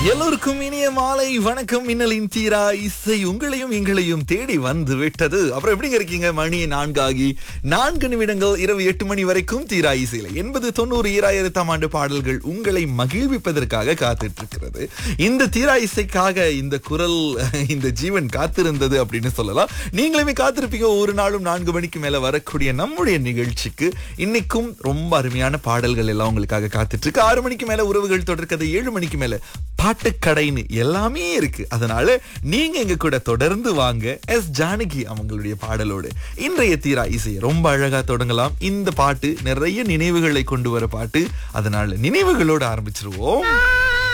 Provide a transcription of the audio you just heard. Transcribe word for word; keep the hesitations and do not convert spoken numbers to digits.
எல்லோருக்கும் இனிய மாலை வணக்கம். மின்னலின் தீரா இசை உங்களையும் எங்களையும் தேடி வந்து விட்டது. அப்புறம் எப்படிங்க இருக்கீங்க? மணி நான்கு ஆகி நான்கு நிமிடங்கள், இரவு எட்டு மணி வரைக்கும் தீரா இசையில எண்பது தொண்ணூறு ஈராயிரத்தாம் ஆண்டு பாடல்கள் உங்களை மகிழ்விப்பதற்காக காத்துட்டு இருக்கிறது. இந்த தீரா இசைக்காக இந்த குரல், இந்த ஜீவன் காத்திருந்தது அப்படின்னு சொல்லலாம். நீங்களுமே காத்திருப்பீங்க ஒரு நாளும் நான்கு மணிக்கு மேல வரக்கூடிய நம்முடைய நிகழ்ச்சிக்கு. இன்னைக்கும் ரொம்ப அருமையான பாடல்கள் எல்லாம் உங்களுக்காக காத்துட்டு இருக்கு. ஆறு மணிக்கு மேல உறவுகள் தொடர்கதை, ஏழு மணிக்கு மேல பாட்டுக்கடைன்னு எல்லாமே இருக்கு. அதனால நீங்க எங்க கூட தொடர்ந்து வாங்க. எஸ் ஜானகி அவங்களுடைய பாடலோடு இன்றைய தீரா இசையை ரொம்ப அழகா தொடங்கலாம். இந்த பாட்டு நிறைய நினைவுகளை கொண்டு வர பாட்டு. அதனால நினைவுகளோடு ஆரம்பிச்சிருவோம்.